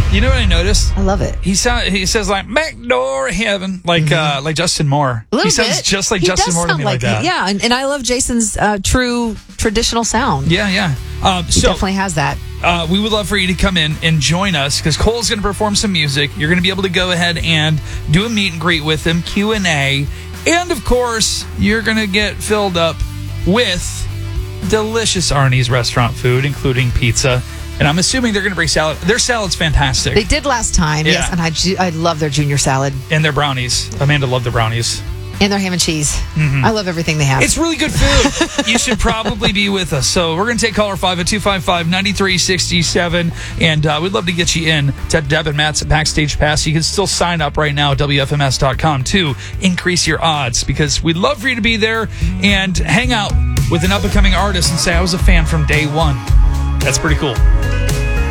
You know what I noticed? I love it. He says like backdoor heaven, like Justin Moore. A little He sounds bit. just like He Justin does Moore to sound me like that. Yeah, and I love Jason's true traditional sound. Yeah. He definitely has that. We would love for you to come in and join us because Cole's going to perform some music. You're going to be able to go ahead and do a meet and greet with him, Q&A, and of course, you're going to get filled up with delicious Arnie's restaurant food, including pizza. And I'm assuming they're going to bring salad. Their salad's fantastic. They did last time, Yeah. yes, and I love their junior salad. And their brownies. Amanda loved the brownies. And their ham and cheese. I love everything they have. It's really good food. You should probably be with us. So we're going to take caller 5 at 255-9367. And we'd love to get you in to Deb and Matt's Backstage Pass. You can still sign up right now at WFMS.com to increase your odds because we'd love for you to be there and hang out with an up-and-coming artist and say, I was a fan from day one. That's pretty cool.